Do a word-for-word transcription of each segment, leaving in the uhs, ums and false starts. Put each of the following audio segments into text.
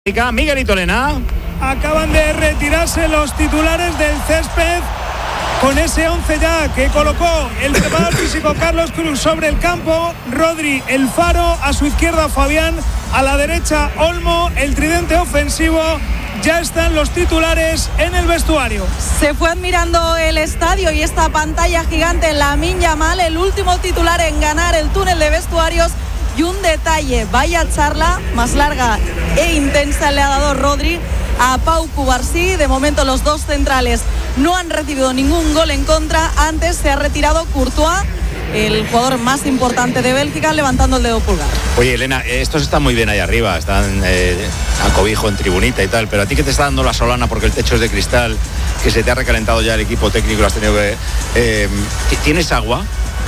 Miguelito Elena. Acaban de retirarse los titulares del césped con ese once ya que colocó el preparador físico Carlos Cruz sobre el campo. Rodri, el Faro, a su izquierda Fabián, a la derecha Olmo, el tridente ofensivo. Ya están los titulares en el vestuario. Se fue admirando el estadio y esta pantalla gigante, Lamine Yamal, el último titular en ganar el túnel de vestuarios. Y un detalle, vaya charla más larga e intensa le ha dado Rodri a Pau Cubarsí. De momento los dos centrales no han recibido ningún gol en contra. Antes se ha retirado Courtois, el jugador más importante de Bélgica, levantando el dedo pulgar. Oye, Elena, estos están muy bien ahí arriba, están eh, a cobijo en tribunita y tal, pero a ti que te está dando la solana porque el techo es de cristal, que se te ha recalentado ya el equipo técnico, lo has tenido que... Eh, ¿Tienes agua?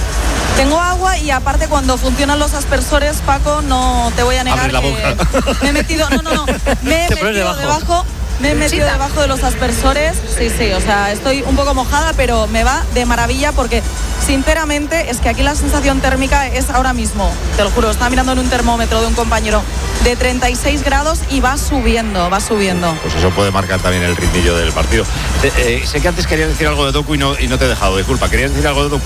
Tengo agua y aparte cuando funcionan los aspersores, Paco, no te voy a negar. Abre la boca. Me he metido, no, no, no, me he metido debajo. debajo, me he metido debajo de los aspersores. Sí, sí, o sea, estoy un poco mojada, pero me va de maravilla porque sinceramente es que aquí la sensación térmica es ahora mismo, te lo juro, estaba mirando en un termómetro de un compañero de treinta y seis grados y va subiendo, va subiendo. Pues eso puede marcar también el ritmillo del partido. Eh, eh, sé que antes querías decir algo de Doku y no, y no te he dejado, disculpa, ¿querías decir algo de Doku?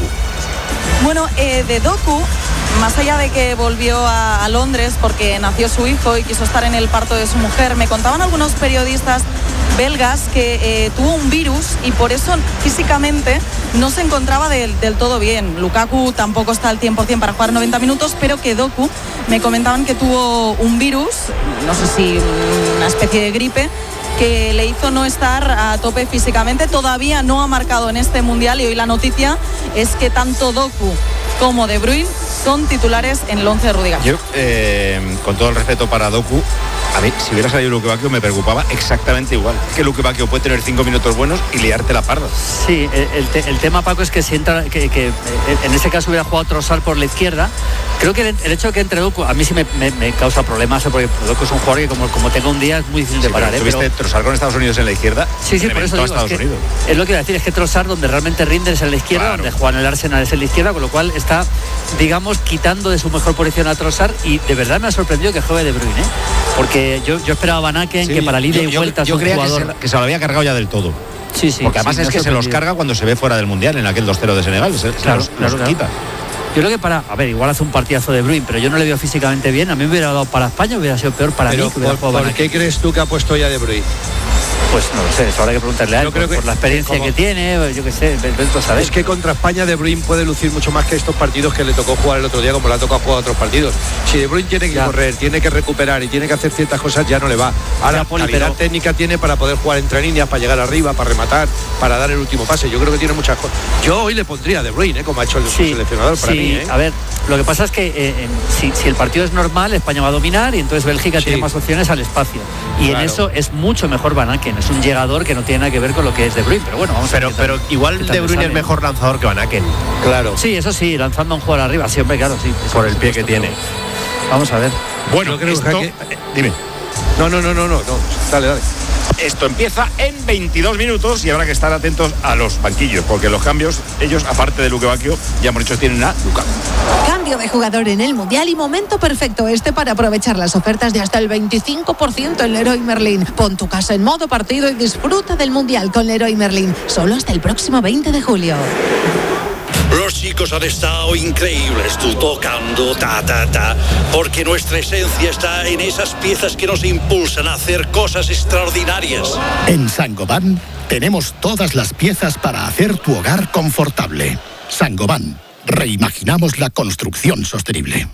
Bueno, eh, de Doku, más allá de que volvió a, a Londres porque nació su hijo y quiso estar en el parto de su mujer, me contaban algunos periodistas belgas que eh, tuvo un virus y por eso físicamente no se encontraba del, del todo bien. Lukaku tampoco está al cien por ciento para jugar noventa minutos, pero que Doku me comentaban que tuvo un virus, no sé si una especie de gripe, que le hizo no estar a tope físicamente. Todavía no ha marcado en este mundial y hoy la noticia es que tanto Doku como De Bruyne son titulares en el once de Rudiger. Yo, eh, con todo el respeto para Doku, a mí, si hubiera salido Luke Bacchio me preocupaba exactamente igual. Que Luke Bacchio puede tener cinco minutos buenos y liarte la parda. Sí, el, te, el tema, Paco, es que si entra, que, que en ese caso hubiera jugado Trossard por la izquierda. Creo que el, el hecho de que entre Doku a mí sí me, me, me causa problemas, porque Doku es un jugador que como, como tenga un día es muy difícil sí, de parar. ¿Tuviste ¿eh? Trossard con Estados Unidos en la izquierda? Sí, sí, por eso digo, Estados es, que, Unidos. es lo que iba a decir, es que Trossard donde realmente rinde es en la izquierda, claro. Donde juega en el Arsenal es en la izquierda, con lo cual está, digamos, quitando de su mejor posición a Trossard y de verdad me ha sorprendido que juegue De Bruyne, ¿eh? Porque yo, yo esperaba a Van Aken, sí, que para ida y vuelta yo, yo es un creía jugador... que se, que se lo había cargado ya del todo. Sí, sí. Porque además sí, es que se los carga cuando se ve fuera del Mundial, en aquel dos cero de Senegal, se, claro, se los, claro, los claro. quita. Yo creo que para, a ver, igual hace un partidazo De Bruyne, pero yo no le veo físicamente bien. A mí me hubiera dado para España, hubiera sido peor para pero mí que hubiera ¿por, ¿por qué crees tú que ha puesto ya De Bruyne? Pues no lo sé, eso habrá que preguntarle a él, yo creo por, que, por la experiencia como, que tiene, yo qué sé, saber. Es que contra España De Bruyne puede lucir mucho más que estos partidos que le tocó jugar el otro día, como le ha tocado jugar otros partidos. Si De Bruyne tiene que ya. correr, tiene que recuperar y tiene que hacer ciertas cosas, ya no le va. Ahora, Poli, calidad pero... técnica tiene para poder jugar entre líneas, para llegar arriba, para rematar, para dar el último pase. Yo creo que tiene muchas cosas. Yo hoy le pondría a De Bruyne, ¿eh? Como ha hecho el sí, seleccionador para sí, mí. ¿eh? A ver, lo que pasa es que eh, eh, si, si el partido es normal, España va a dominar y entonces Bélgica sí. tiene más opciones al espacio. Y claro. en eso es mucho mejor Van Aken, es un llegador que no tiene nada que ver con lo que es De Bruyne, pero bueno, vamos pero, a ver. Pero igual De Bruyne es mejor lanzador que Van Aken. Claro. Sí, eso sí, lanzando a un jugador arriba, sí, hombre, claro, sí. Por el pie que tiene. Vamos a ver. Bueno, yo creo esto... que... Dime. No, no, no, no, no, no. Dale, dale. Esto empieza en veintidós minutos y habrá que estar atentos a los banquillos, porque los cambios, ellos, aparte de Luke Bacchio, ya hemos dicho, tienen a Lukaku. Cambio de jugador en el Mundial y momento perfecto este para aprovechar las ofertas de hasta el veinticinco por ciento en Leroy Merlin. Pon tu casa en modo partido y disfruta del Mundial con Leroy Merlin, solo hasta el próximo veinte de julio. Los chicos han estado increíbles, tú tocando, ta, ta, ta, porque nuestra esencia está en esas piezas que nos impulsan a hacer cosas extraordinarias. En Saint-Gobain tenemos todas las piezas para hacer tu hogar confortable. Saint-Gobain, reimaginamos la construcción sostenible.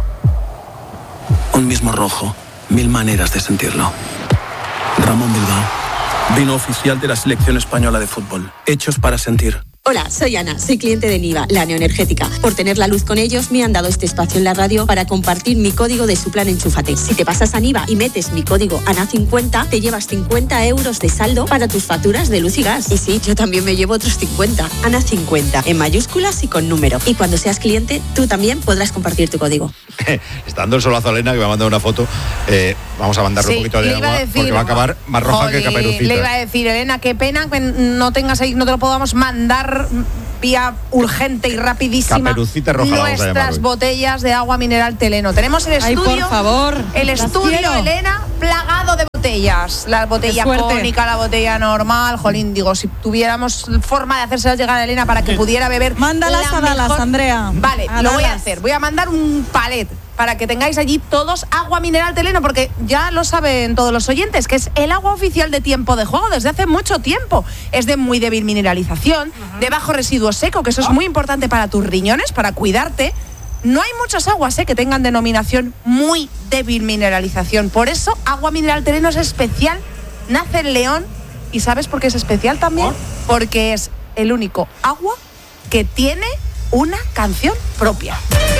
Un mismo rojo, mil maneras de sentirlo. Ramón Bilbao, vino oficial de la selección española de fútbol, hechos para sentir. Hola, soy Ana, soy cliente de Niva, la neoenergética. Por tener la luz con ellos, me han dado este espacio en la radio para compartir mi código de su plan Enchúfate. Si te pasas a Niva y metes mi código A N A cincuenta, te llevas cincuenta euros de saldo para tus facturas de luz y gas. Y sí, yo también me llevo otros cincuenta. A N A cincuenta, en mayúsculas y con número. Y cuando seas cliente, tú también podrás compartir tu código. Está dando el solazo a Elena, que me ha mandado una foto. Eh, vamos a mandarle sí, un poquito de agua, decir, porque va a acabar más roja joder, que Caperucita. Le iba a decir, Elena, qué pena que no tengas ahí, no te lo podamos mandar vía urgente y rapidísima roja, nuestras botellas de agua mineral Teleno. Tenemos el estudio. Ay, por favor. El estudio, quiero. Elena, plagado de botellas. La botella cónica, la botella normal. Jolín, digo, si tuviéramos forma de hacérselas llegar a Elena para que pudiera beber. Mándalas a Dallas, Andrea. Vale, a lo Dallas. voy a hacer. Voy a mandar un palet para que tengáis allí todos agua mineral Teleno, porque ya lo saben todos los oyentes, que es el agua oficial de Tiempo de Juego desde hace mucho tiempo. Es de muy débil mineralización, uh-huh. de bajo residuo seco, que eso es muy importante para tus riñones, para cuidarte. No hay muchas aguas ¿eh? que tengan denominación muy débil mineralización. Por eso, agua mineral Teleno es especial. Nace en León. ¿Y sabes por qué es especial también? Porque es el único agua que tiene una canción propia.